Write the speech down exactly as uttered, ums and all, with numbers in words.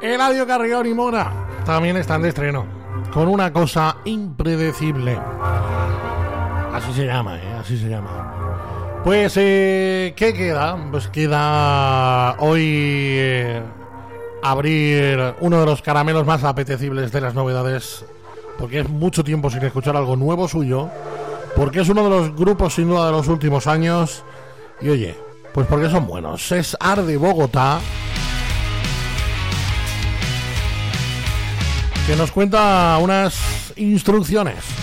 Eladio Carrión y Mora también están de estreno con una cosa impredecible. Así se llama, ¿eh? Así se llama. Pues, eh, ¿qué queda? Pues queda hoy eh, abrir uno de los caramelos más apetecibles de las novedades, porque es mucho tiempo sin escuchar algo nuevo suyo, porque es uno de los grupos sin duda de los últimos años, y oye, pues porque son buenos. Es Art de Bogotá, que nos cuenta unas instrucciones.